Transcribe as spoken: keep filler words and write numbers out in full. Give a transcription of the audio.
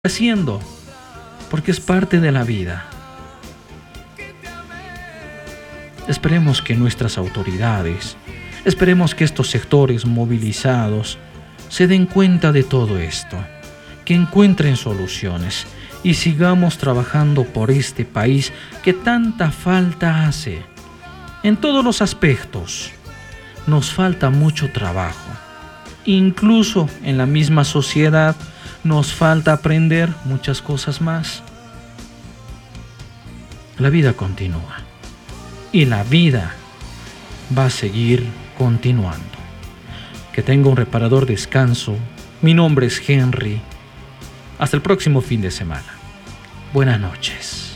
haciendo, porque es parte de la vida. Esperemos que nuestras autoridades, esperemos que estos sectores movilizados se den cuenta de todo esto, que encuentren soluciones y sigamos trabajando por este país que tanta falta hace. En todos los aspectos nos falta mucho trabajo. Incluso en la misma sociedad nos falta aprender muchas cosas más. La vida continúa y la vida va a seguir continuando. Que tenga un reparador descanso. Mi nombre es Henry. Hasta el próximo fin de semana. Buenas noches.